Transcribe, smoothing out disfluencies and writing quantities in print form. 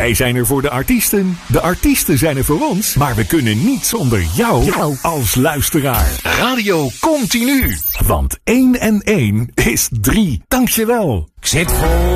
Wij zijn er voor de artiesten zijn er voor ons, maar we kunnen niet zonder jou als luisteraar. Radio Continu, want 1 en 1 is 3. Dankjewel. Ik zit vol